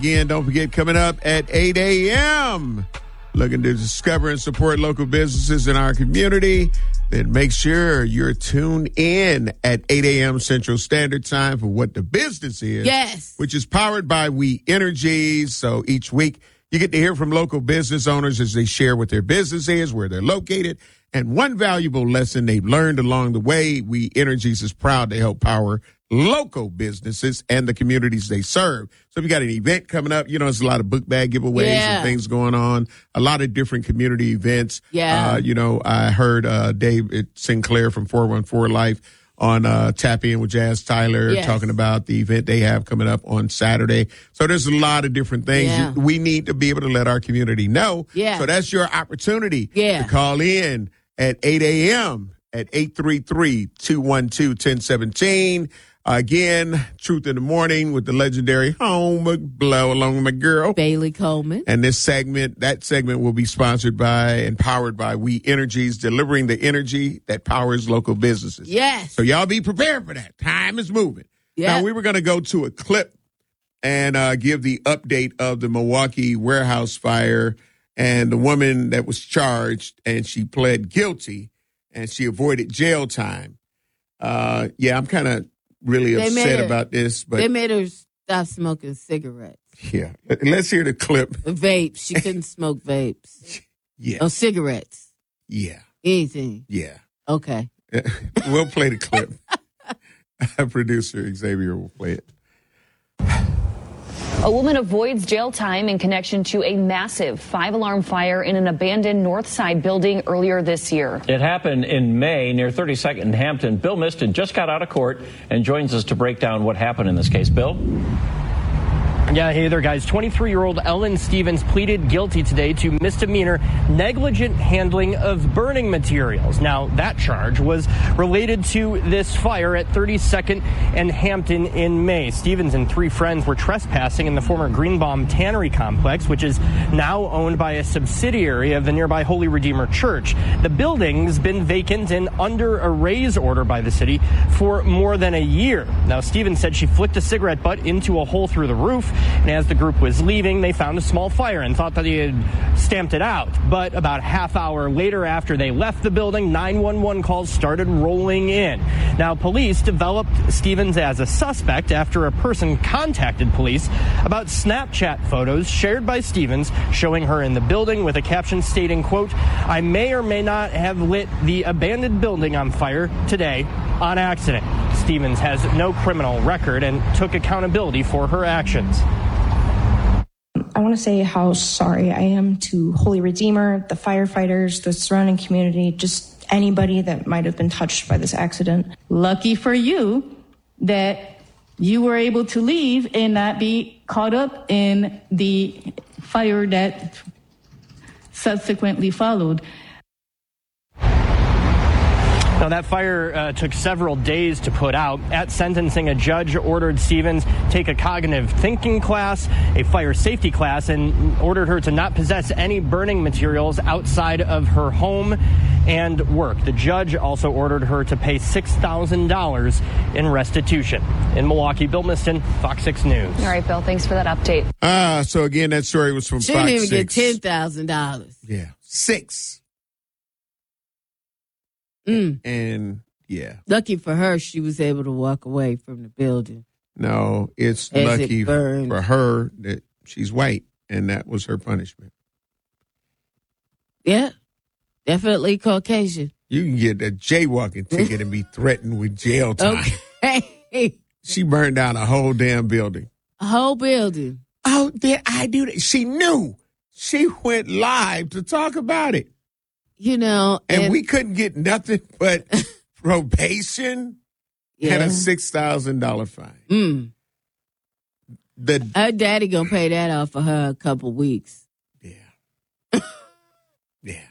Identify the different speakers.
Speaker 1: Again, don't forget, coming up at 8 a.m., looking to discover and support local businesses in our community, then make sure you're tuned in at 8 a.m. Central Standard Time for What the Business Is.
Speaker 2: Yes.
Speaker 1: Which is powered by We Energies. So each week, you get to hear from local business owners as they share what their business is, where they're located, and one valuable lesson they've learned along the way. We Energies is proud to help power local businesses and the communities they serve. So if you got an event coming up, there's a lot of book bag giveaways and things going on, a lot of different community events.
Speaker 2: Yeah.
Speaker 1: I heard Dave Sinclair from 414 Life on Tap In with Jazz Tyler talking about the event they have coming up on Saturday. So there's a lot of different things we need to be able to let our community know.
Speaker 2: Yeah.
Speaker 1: So that's your opportunity to call in at 8 a.m. at 833-212-1017. Again, Truth in the Morning with the legendary Home Blow along with my girl,
Speaker 2: Bailey Coleman.
Speaker 1: And that segment will be sponsored by and powered by We Energies, delivering the energy that powers local businesses.
Speaker 2: Yes.
Speaker 1: So y'all be prepared for that. Time is moving.
Speaker 2: Yeah.
Speaker 1: Now, we were going to go to a clip and give the update of the Milwaukee warehouse fire and the woman that was charged, and she pled guilty and she avoided jail time. I'm kind of really upset about this, but
Speaker 2: they made her stop smoking cigarettes.
Speaker 1: Yeah, let's hear the clip.
Speaker 2: Vapes. She couldn't smoke vapes.
Speaker 1: Yeah.
Speaker 2: Oh, cigarettes.
Speaker 1: Yeah.
Speaker 2: Anything.
Speaker 1: Yeah.
Speaker 2: Okay.
Speaker 1: We'll play the clip. Our producer Xavier will play it.
Speaker 3: A woman avoids jail time in connection to a massive 5-alarm fire in an abandoned North Side building earlier this year.
Speaker 4: It happened in May near 32nd and Hampton. Bill Miston just got out of court and joins us to break down what happened in this case. Bill?
Speaker 5: Yeah, hey there, guys. 23-year-old Ellen Stevens pleaded guilty today to misdemeanor negligent handling of burning materials. Now, that charge was related to this fire at 32nd and Hampton in May. Stevens and 3 friends were trespassing in the former Greenbaum Tannery Complex, which is now owned by a subsidiary of the nearby Holy Redeemer Church. The building's been vacant and under a raise order by the city for more than a year. Now, Stevens said she flicked a cigarette butt into a hole through the roof, and as the group was leaving, they found a small fire and thought that he had stamped it out. But about a half hour later, after they left the building, 911 calls started rolling in. Now, police developed Stevens as a suspect after a person contacted police about Snapchat photos shared by Stevens showing her in the building with a caption stating, quote, "I may or may not have lit the abandoned building on fire today on accident." Stevens has no criminal record and took accountability for her actions.
Speaker 6: I want to say how sorry I am to Holy Redeemer, the firefighters, the surrounding community, just anybody that might have been touched by this accident.
Speaker 7: Lucky for you that you were able to leave and not be caught up in the fire that subsequently followed.
Speaker 5: Now, that fire took several days to put out. At sentencing, a judge ordered Stevens take a cognitive thinking class, a fire safety class, and ordered her to not possess any burning materials outside of her home and work. The judge also ordered her to pay $6,000 in restitution. In Milwaukee, Bill Miston, Fox 6 News.
Speaker 3: All right, Bill, thanks for that update.
Speaker 1: So again, that story was from
Speaker 2: she
Speaker 1: Fox 6.
Speaker 2: She didn't even get $10,000.
Speaker 1: Yeah, 6. And
Speaker 2: lucky for her, she was able to walk away from the building.
Speaker 1: No, it's
Speaker 2: As
Speaker 1: lucky
Speaker 2: it burned.
Speaker 1: for her that she's white, and that was her punishment.
Speaker 2: Yeah, definitely Caucasian.
Speaker 1: You can get a jaywalking ticket and be threatened with jail time.
Speaker 2: Okay.
Speaker 1: She burned down a whole damn building.
Speaker 2: A whole building.
Speaker 1: Oh, did I do that? She knew. She went live to talk about it. And we couldn't get nothing but probation and a $6,000 fine.
Speaker 2: Her daddy gonna pay that off for her a couple weeks.
Speaker 1: Yeah.